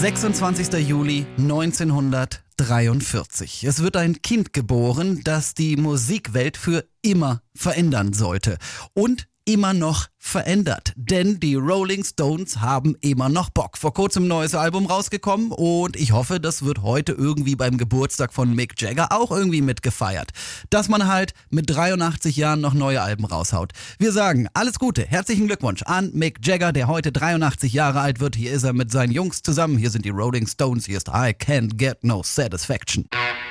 26. Juli 1943. Es wird ein Kind geboren, das die Musikwelt für immer verändern sollte. Und immer noch verändert, denn die Rolling Stones haben immer noch Bock. Vor kurzem ein neues Album rausgekommen und ich hoffe, das wird heute irgendwie beim Geburtstag von Mick Jagger auch irgendwie mitgefeiert. Dass man halt mit 83 Jahren noch neue Alben raushaut. Wir sagen alles Gute, herzlichen Glückwunsch an Mick Jagger, der heute 83 Jahre alt wird. Hier ist er mit seinen Jungs zusammen, hier sind die Rolling Stones, hier ist I Can't Get No Satisfaction.